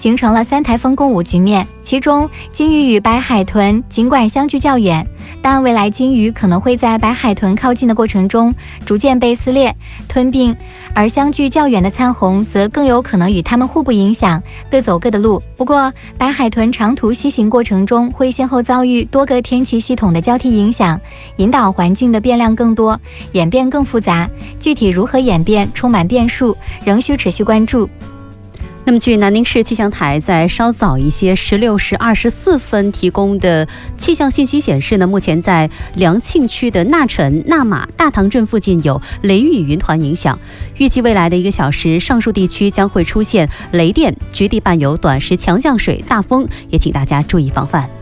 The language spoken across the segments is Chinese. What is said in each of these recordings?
形成了3台风共舞局面。其中，鲸鱼与白海豚尽管相距较远，但未来鲸鱼可能会在白海豚靠近的过程中逐渐被撕裂、吞并，而相距较远的灿虹则更有可能与它们互不影响，各走各的路。不过，白海豚长途西行过程中会先后遭遇多个天气系统的交替影响，引导环境的变量更多，演变更复杂。具体如何演变，充满变数，仍需持续关注。 那么据南宁市气象台在稍早一些16时24分提供的气象信息显示呢，目前在良庆区的纳城、纳马、大塘镇附近有雷雨云团影响，预计未来的1个小时，上述地区将会出现雷电，局地伴有短时强降水、大风，也请大家注意防范。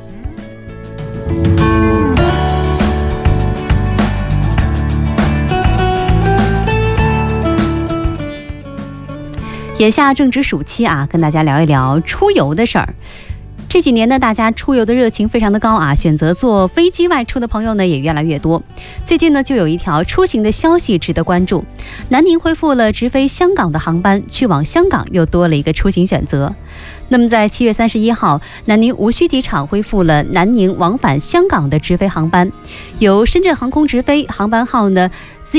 眼下正值暑期啊，跟大家聊一聊出游的事儿。这几年呢，大家出游的热情非常的高啊，选择坐飞机外出的朋友呢也越来越多。最近呢，就有一条出行的消息值得关注，南宁恢复了直飞香港的航班，去往香港又多了一个出行选择。那么在7月31号，南宁无锡机场恢复了南宁往返香港的直飞航班，由深圳航空直飞，航班号呢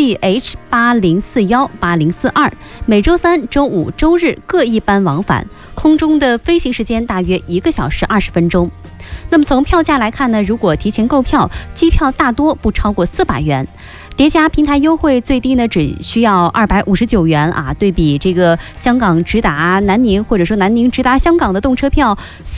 ZH8041、8042，每周3、周5、周日各一班往返，空中的飞行时间大约1个小时20分钟。那么从票价来看呢，如果提前购票，机票大多不超过400元。叠加平台优惠，最低呢只需要259元啊。对比这个香港直达南宁，或者说南宁直达香港的动车票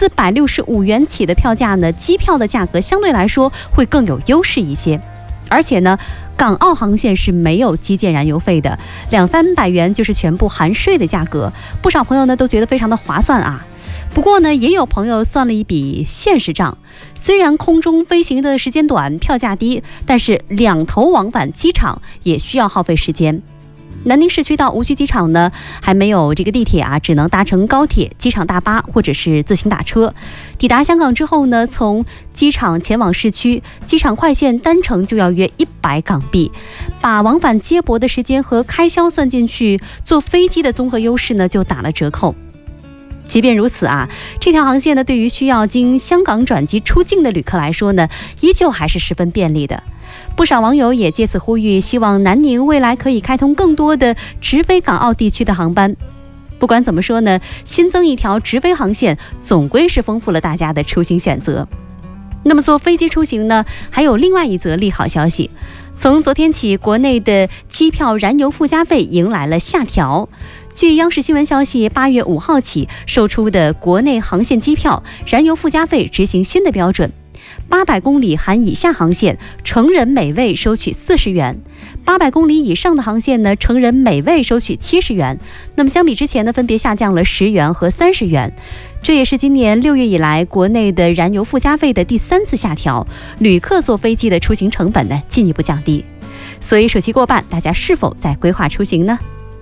465元起的票价呢，机票的价格相对来说会更有优势一些。而且呢，港澳航线是没有基建燃油费的，200-300元就是全部含税的价格。不少朋友呢都觉得非常的划算啊。不过呢，也有朋友算了一笔现实账，虽然空中飞行的时间短，票价低，但是2头往返机场也需要耗费时间。南宁市区到无锡机场呢，还没有这个地铁啊，只能搭乘高铁、机场大巴或者是自行打车。抵达香港之后呢，从机场前往市区，机场快线单程就要约100港币。把往返接驳的时间和开销算进去，坐飞机的综合优势呢就打了折扣。即便如此啊，这条航线呢，对于需要经香港转机出境的旅客来说呢，依旧还是十分便利的。不少网友也借此呼吁，希望南宁未来可以开通更多的直飞港澳地区的航班。不管怎么说呢，新增一条直飞航线，总归是丰富了大家的出行选择。那么坐飞机出行呢，还有另外一则利好消息。从昨天起，国内的机票燃油附加费迎来了下调。据央视新闻消息，8月5号起售出的国内航线机票燃油附加费执行新的标准，800公里含以下航线，成人每位收取40元；800公里以上的航线呢，成人每位收取70元。那么相比之前呢，分别下降了10元和30元。这也是今年6月以来国内的燃油附加费的第3次下调，旅客坐飞机的出行成本呢进一步降低。所以暑期过半，大家是否在规划出行呢？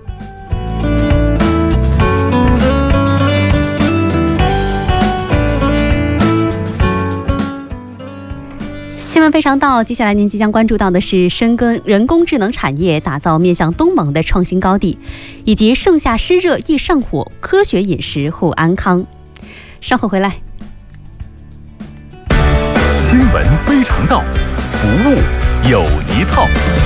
新闻非常到，接下来您即将关注到的是深耕人工智能产业，打造面向东盟的创新高地，以及盛夏湿热易上火，科学饮食护安康。稍后回来。 新闻非常到，服务有一套。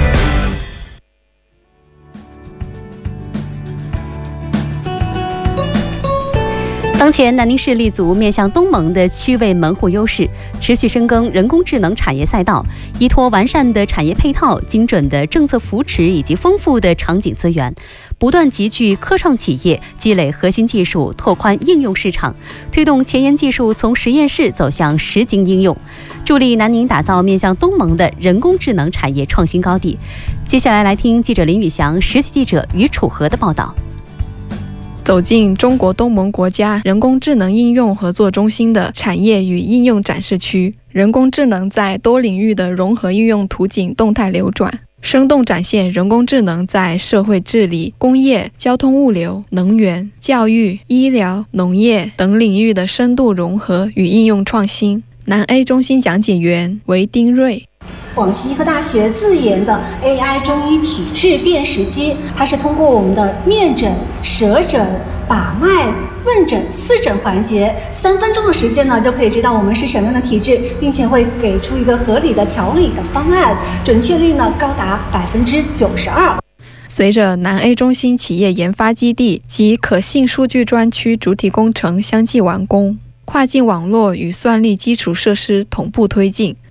当前南宁市立足面向东盟的区位门户优势，持续深耕人工智能产业赛道，依托完善的产业配套、精准的政策扶持以及丰富的场景资源，不断集聚科创企业，积累核心技术，拓宽应用市场，推动前沿技术从实验室走向实经应用，助力南宁打造面向东盟的人工智能产业创新高地。接下来来听记者林宇翔、实习记者于楚河的报道。 走进中国东盟国家人工智能应用合作中心的产业与应用展示区，人工智能在多领域的融合应用图景动态流转，生动展现人工智能在社会治理、工业、交通物流、能源、教育、医疗、农业等领域的深度融合与应用创新。南 A 中心讲解员为丁瑞。 广西医科大学自研的 AI 中医体质辨识机，它是通过我们的面诊、舌诊、 把脉、问诊、四诊环节，3分钟的时间呢，就可以知道我们是什么样的体质，并且会给出一个合理的调理的方案，准确率呢高达92%。 随着南 A 中心企业研发基地及可信数据专区主体工程相继完工，跨境网络与算力基础设施同步推进，